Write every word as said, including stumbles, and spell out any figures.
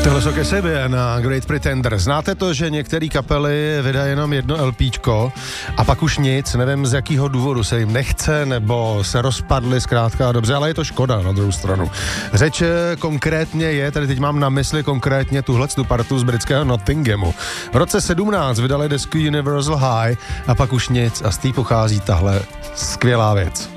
Tohle jsou Kasabian na Great Pretender. Znáte to, že některé kapely vydají jenom jedno LPčko a pak už nic, nevím z jakého důvodu se jim nechce, nebo se rozpadly zkrátka dobře, ale je to škoda na druhou stranu. Řeč konkrétně je, tady teď mám na mysli konkrétně tuhle tu partu z britského Nottinghamu. V roce sedmnáct vydali desku Universal High a pak už nic a z té pochází tahle skvělá věc.